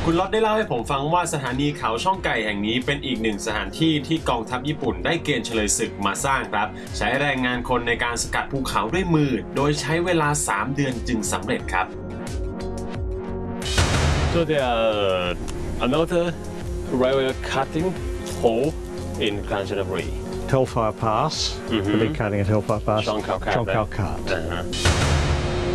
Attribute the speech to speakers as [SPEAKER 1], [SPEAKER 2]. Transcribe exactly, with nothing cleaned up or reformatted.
[SPEAKER 1] คุณล็อตได้เล่าให้ผมฟังว่าสถานีเขาช่องไก่แห่งนี้เป็นอีกหนึ่งสถานที่ที่กองทัพญี่ปุ่นได้เกณฑ์เฉลยศึกมาสร้างครับใช้แรงงานคนในการสกัดภูเขาด้วยมือโดยใช้เวลาสามเดือนจึงสำเร็จครับ
[SPEAKER 2] So there are another railway cutting hole in Kanchanaburi.
[SPEAKER 3] Hellfire Pass,
[SPEAKER 2] Mhm.
[SPEAKER 3] the big cutting at Hellfire Pass.
[SPEAKER 2] Chongqing Cut.
[SPEAKER 3] Chongqing Cut.
[SPEAKER 2] Uh-huh.